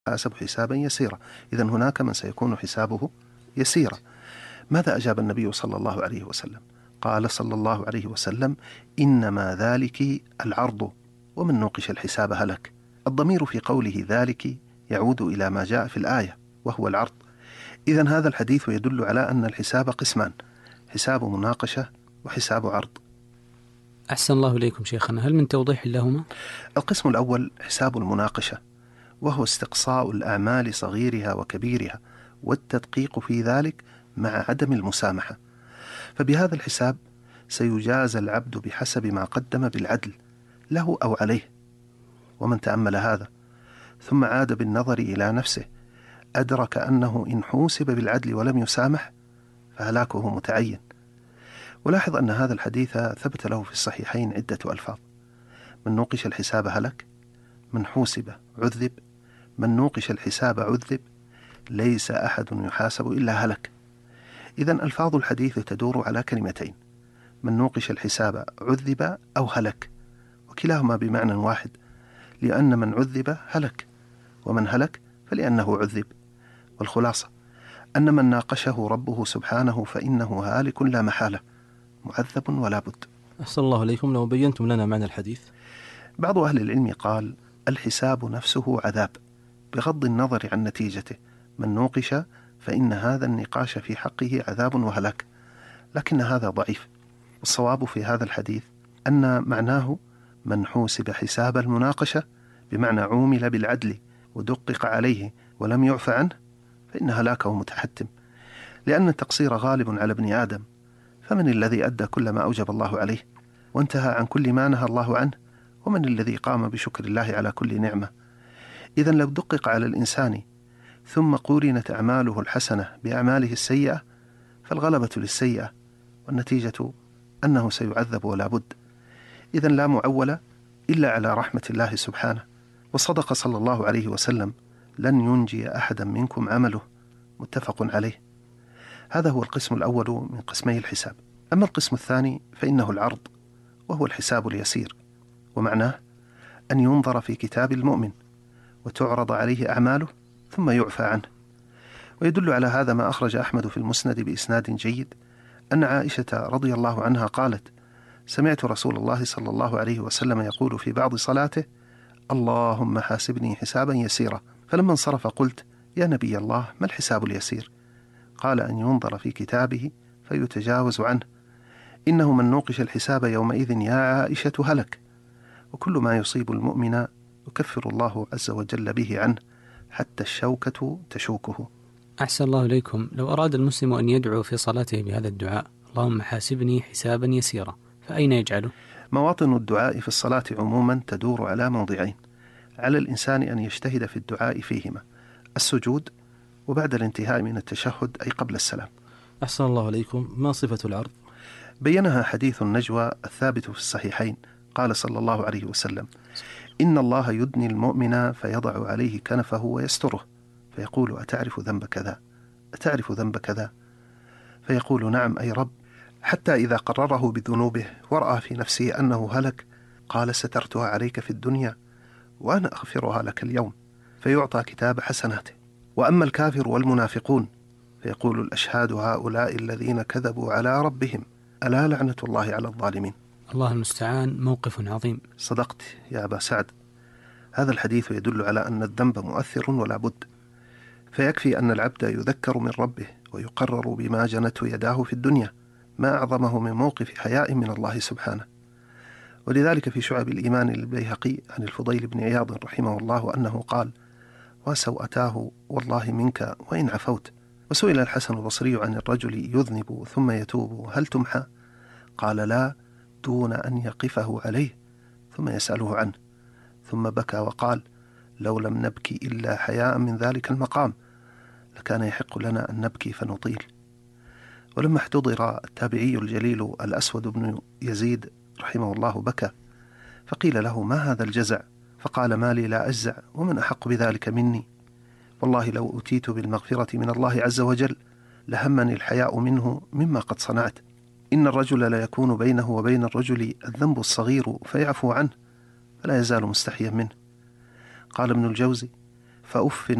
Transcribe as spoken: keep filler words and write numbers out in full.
حاسب حسابا يسيرا. إذن هناك من سيكون حسابه يسيرا. ماذا أجاب النبي صلى الله عليه وسلم؟ قال صلى الله عليه وسلم: إنما ذلك العرض ومن نوقش الحساب هلك. الضمير في قوله ذلك يعود إلى ما جاء في الآية وهو العرض. إذن هذا الحديث يدل على أن الحساب قسمان: حساب مناقشة وحساب عرض. أحسن الله إليكم شيخنا، هل من توضيح لهما؟ القسم الأول حساب المناقشة، وهو استقصاء الأعمال صغيرها وكبيرها والتدقيق في ذلك مع عدم المسامحة. فبهذا الحساب سيجازى العبد بحسب ما قدم بالعدل له أو عليه. ومن تأمل هذا ثم عاد بالنظر إلى نفسه أدرك أنه إن حوسب بالعدل ولم يسامح فهلاكه متعين. ولاحظ أن هذا الحديث ثبت له في الصحيحين عدة ألفاظ: من نوقش الحساب هلك، من حوسب عذب، من نوقش الحساب عذب، ليس أحد يحاسب إلا هلك. إذن ألفاظ الحديث تدور على كلمتين: من نوقش الحساب عذب أو هلك، وكلاهما بمعنى واحد، لأن من عذب هلك، ومن هلك فلأنه عذب. والخلاصة أن من ناقشه ربه سبحانه فإنه هالك لا محالة، معذب ولا بد. أحسن الله عليكم، لو بينتم لنا معنى الحديث. بعض أهل العلم قال: الحساب نفسه عذاب بغض النظر عن نتيجته. من نوقش فإن هذا النقاش في حقه عذاب وهلاك، لكن هذا ضعيف. والصواب في هذا الحديث أن معناه من حوسب حساب المناقشة، بمعنى عومل بالعدل ودقق عليه ولم يعف عنه، فإن هلاكه متحتم، لأن التقصير غالب على ابن آدم. فمن الذي أدى كل ما أوجب الله عليه وانتهى عن كل ما نهى الله عنه؟ ومن الذي قام بشكر الله على كل نعمة؟ إذن لو دقق على الإنسان ثم قورنت أعماله الحسنة بأعماله السيئة فالغلبة للسيئة، والنتيجة أنه سيعذب ولا بد. إذن لا معول إلا على رحمة الله سبحانه. وصدق صلى الله عليه وسلم: لن ينجي أحدا منكم عمله، متفق عليه. هذا هو القسم الأول من قسمي الحساب. أما القسم الثاني فإنه العرض، وهو الحساب اليسير، ومعناه أن ينظر في كتاب المؤمن وتعرض عليه أعماله ثم يعفى عنه. ويدل على هذا ما أخرج أحمد في المسند بإسناد جيد أن عائشة رضي الله عنها قالت: سمعت رسول الله صلى الله عليه وسلم يقول في بعض صلاته: اللهم حاسبني حسابا يسيرا. فلما انصرف قلت: يا نبي الله، ما الحساب اليسير؟ قال: أن ينظر في كتابه فيتجاوز عنه، إنه من نوقش الحساب يومئذ يا عائشة هلك. وكل ما يصيب المؤمن يكفر الله عز وجل به عنه حتى الشوكة تشوكه. أحسن الله إليكم، لو أراد المسلم أن يدعو في صلاته بهذا الدعاء: اللهم حاسبني حسابا يسيرا، فأين يجعله؟ مواطن الدعاء في الصلاة عموما تدور على موضعين: على الإنسان أن يجتهد في الدعاء فيهما: السجود، وبعد الانتهاء من التشهد أي قبل السلام. أحسن الله عليكم، ما صفة العرض؟ بينها حديث النجوى الثابت في الصحيحين. قال صلى الله عليه وسلم: إن الله يدني المؤمن فيضع عليه كنفه ويستره، فيقول: أتعرف ذنب كذا؟ أتعرف ذنب كذا؟ فيقول: نعم أي رب. حتى إذا قرره بذنوبه ورأى في نفسه أنه هلك قال: سترتها عليك في الدنيا وأنا أغفرها لك اليوم، فيعطى كتاب حسناته. وأما الكافر والمنافقون فيقول الأشهاد: هؤلاء الذين كذبوا على ربهم، ألا لعنة الله على الظالمين. الله المستعان، موقف عظيم. صدقت يا أبا سعد. هذا الحديث يدل على أن الذنب مؤثر ولا بد، فيكفي أن العبد يذكر من ربه ويقرر بما جنته يداه في الدنيا، ما أعظمه من موقف حياء من الله سبحانه. ولذلك في شعب الإيمان للبيهقي عن الفضيل بن عياض رحمه الله أنه قال: وسوءتاه والله منك وإن عفوت. وسئل الحسن البصري عن الرجل يذنب ثم يتوب: هل تمحى؟ قال: لا، دون أن يقفه عليه ثم يسأله عنه. ثم بكى وقال: لو لم نبكي إلا حياء من ذلك المقام لكان يحق لنا أن نبكي فنطيل. ولما احتضر التابعي الجليل الأسود بن يزيد رحمه الله بكى، فقيل له: ما هذا الجزع؟ فقال: ما لي لا أجزع، ومن أحق بذلك مني؟ والله لو أتيت بالمغفرة من الله عز وجل لهمني الحياء منه مما قد صنعت. إن الرجل لا يكون بينه وبين الرجل الذنب الصغير فيعفو عنه فلا يزال مستحيا منه. قال ابن الجوزي: فأف